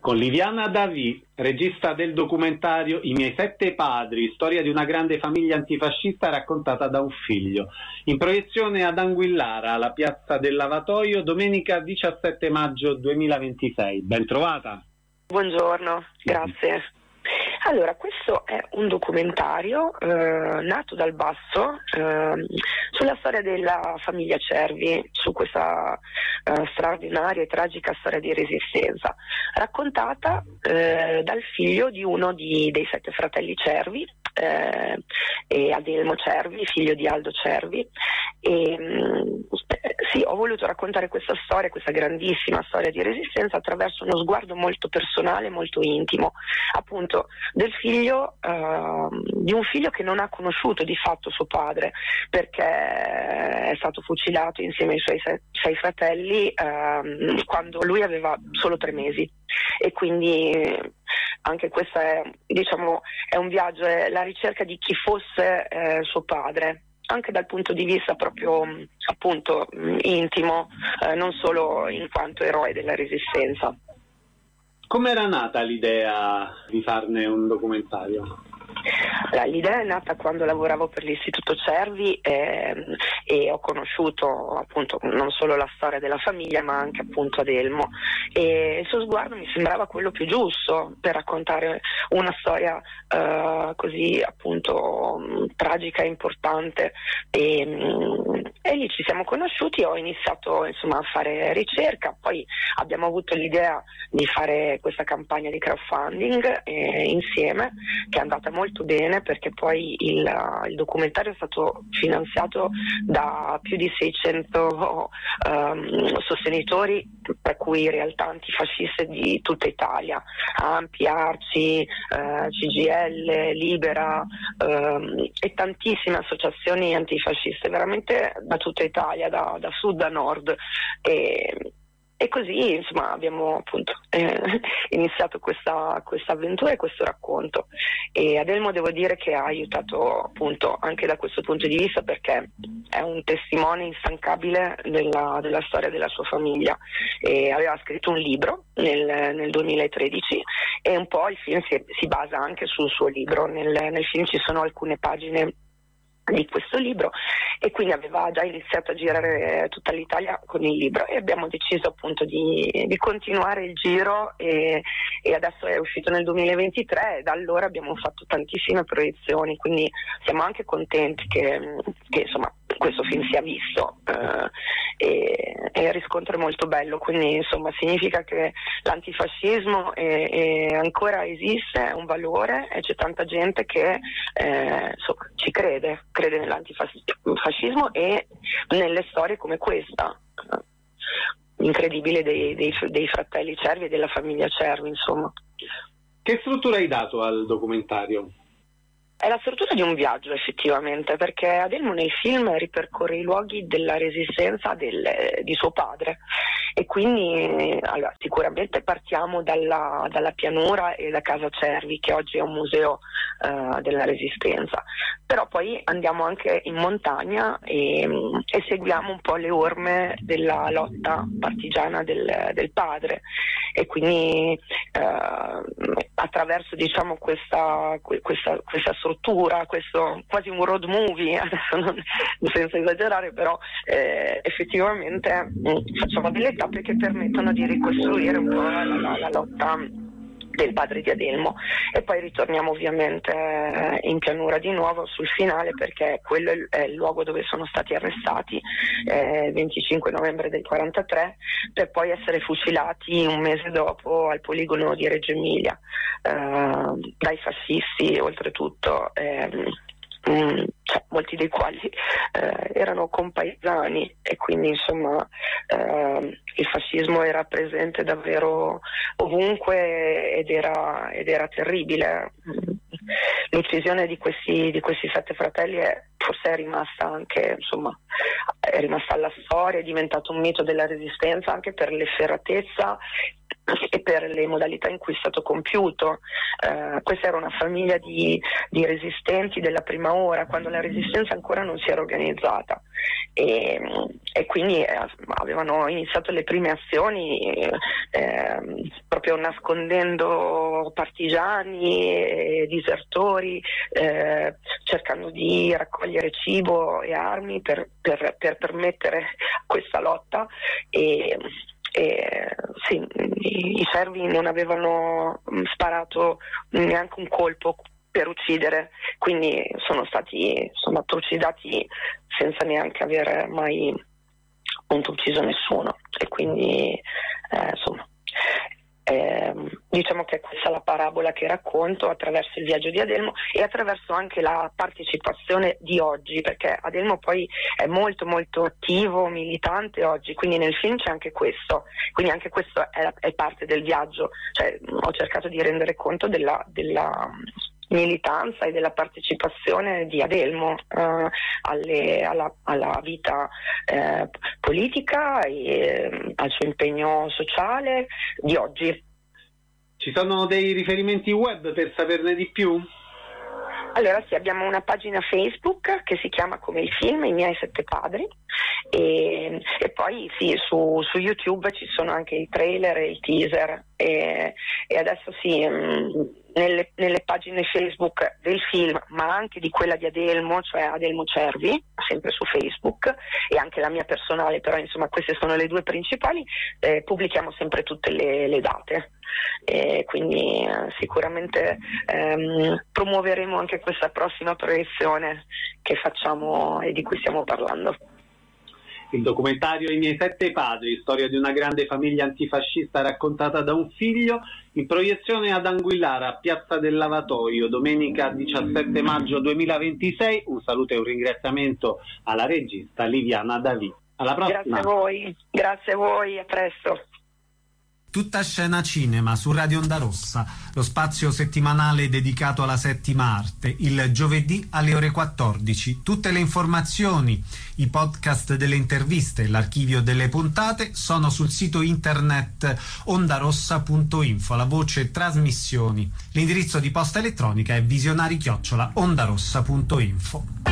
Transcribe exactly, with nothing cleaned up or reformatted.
con Liviana Davì, regista del documentario I miei sette padri, storia di una grande famiglia antifascista raccontata da un figlio. In proiezione ad Anguillara, alla Piazza del Lavatoio, domenica diciassette maggio duemilaventisei. Ben trovata. Buongiorno, grazie. Allora, questo è un documentario eh, nato dal basso eh, sulla storia della famiglia Cervi, su questa eh, straordinaria e tragica storia di resistenza, raccontata eh, dal figlio di uno di, dei sette fratelli Cervi, eh, e Adelmo Cervi, figlio di Aldo Cervi. E, mh, sì, ho voluto raccontare questa storia, questa grandissima storia di resistenza, attraverso uno sguardo molto personale, molto intimo, appunto del figlio, eh, di un figlio che non ha conosciuto di fatto suo padre, perché è stato fucilato insieme ai suoi sei, sei fratelli eh, quando lui aveva solo tre mesi, e quindi anche questo è, diciamo, è un viaggio, è la ricerca di chi fosse eh, suo padre, anche dal punto di vista proprio appunto intimo, eh, non solo in quanto eroe della resistenza. Com'era nata l'idea di farne un documentario? L'idea è nata quando lavoravo per l'Istituto Cervi eh, e ho conosciuto appunto non solo la storia della famiglia ma anche appunto Adelmo, e il suo sguardo mi sembrava quello più giusto per raccontare una storia eh, così appunto mh, tragica e importante, e, mh, e lì ci siamo conosciuti, ho iniziato insomma a fare ricerca, poi abbiamo avuto l'idea di fare questa campagna di crowdfunding eh, insieme, che è andata molto bene, perché poi il, il documentario è stato finanziato da più di seicento um, sostenitori, tra cui realtà antifasciste di tutta Italia, Ampi, Arci, eh, C G L, Libera ehm, e tantissime associazioni antifasciste, veramente da tutta Italia, da, da sud a nord. E, E così insomma abbiamo appunto eh, iniziato questa, questa avventura e questo racconto, e Adelmo devo dire che ha aiutato appunto anche da questo punto di vista, perché è un testimone instancabile della, della storia della sua famiglia, e aveva scritto un libro nel, nel duemilatredici, e un po' il film si, si basa anche sul suo libro. Nel, nel film ci sono alcune pagine di questo libro, e quindi aveva già iniziato a girare tutta l'Italia con il libro, e abbiamo deciso appunto di, di continuare il giro, e, e adesso è uscito nel duemilaventitré, e da allora abbiamo fatto tantissime proiezioni, quindi siamo anche contenti che, che insomma questo film sia visto, eh, e, e il riscontro è molto bello, quindi insomma significa che l'antifascismo è, è ancora esiste, è un valore, e c'è tanta gente che eh, insomma ci crede crede nell'antifascismo e nelle storie come questa incredibile dei, dei, dei fratelli Cervi e della famiglia Cervi, insomma. Che struttura hai dato al documentario? È la struttura di un viaggio effettivamente, perché Adelmo nel film ripercorre i luoghi della resistenza del, di suo padre, e quindi allora, sicuramente partiamo dalla, dalla pianura e da Casa Cervi, che oggi è un museo uh, della resistenza, però poi andiamo anche in montagna e, e seguiamo un po' le orme della lotta partigiana del, del padre, e quindi uh, attraverso diciamo questa, questa, questa struttura, questo quasi un road movie, adesso non, senza esagerare, però eh, effettivamente mh, facciamo delle tappe che permettono di ricostruire un po' la, la, la lotta del padre di Adelmo, e poi ritorniamo ovviamente eh, in pianura di nuovo sul finale, perché quello è il luogo dove sono stati arrestati eh, il venticinque novembre del quarantatré, per poi essere fucilati un mese dopo al poligono di Reggio Emilia eh, dai fascisti, oltretutto eh, Mm, cioè, molti dei quali eh, erano compaesani, e quindi insomma eh, il fascismo era presente davvero ovunque, ed era, ed era terribile. L'uccisione di questi, di questi sette fratelli è, forse è rimasta anche, insomma, è rimasta alla storia, è diventato un mito della resistenza, anche per l'efferatezza e per le modalità in cui è stato compiuto. Eh, questa era una famiglia di, di resistenti della prima ora, quando la resistenza ancora non si era organizzata, e, e quindi eh, avevano iniziato le prime azioni eh, ehm, proprio nascondendo partigiani e disertori, eh, cercando di raccogliere cibo e armi per, per, per permettere questa lotta. E, e sì, i, i servi non avevano sparato neanche un colpo per uccidere, quindi sono stati insomma trucidati senza neanche aver mai appunto ucciso nessuno. E quindi eh, insomma eh, diciamo che questa è la parabola che racconto attraverso il viaggio di Adelmo e attraverso anche la partecipazione di oggi, perché Adelmo poi è molto molto attivo, militante oggi, quindi nel film c'è anche questo, quindi anche questo è, è parte del viaggio, cioè ho cercato di rendere conto della, della militanza e della partecipazione di Adelmo eh, alle, alla, alla vita eh, politica e eh, al suo impegno sociale di oggi. Ci sono dei riferimenti web per saperne di più? Allora sì, abbiamo una pagina Facebook che si chiama come il film I miei sette padri e, e poi sì, su, su YouTube ci sono anche i trailer e il teaser e, e adesso sì, mh, nelle, nelle pagine Facebook del film ma anche di quella di Adelmo, cioè Adelmo Cervi, sempre su Facebook, e anche la mia personale, però insomma queste sono le due principali, eh, pubblichiamo sempre tutte le, le date. E quindi eh, sicuramente ehm, promuoveremo anche questa prossima proiezione che facciamo e di cui stiamo parlando. Il documentario I miei sette padri, storia di una grande famiglia antifascista raccontata da un figlio, in proiezione ad Anguillara, Piazza del Lavatoio, domenica diciassette maggio duemilaventisei. Un saluto e un ringraziamento alla regista Liviana Davì. Alla prossima. Grazie a voi, grazie a voi, a presto. Tutta scena cinema su Radio Onda Rossa, lo spazio settimanale dedicato alla settima arte, il giovedì alle ore quattordici. Tutte le informazioni, i podcast delle interviste, l'archivio delle puntate sono sul sito internet ondarossa punto info, la voce trasmissioni. L'indirizzo di posta elettronica è visionari chiocciola ondarossa punto info.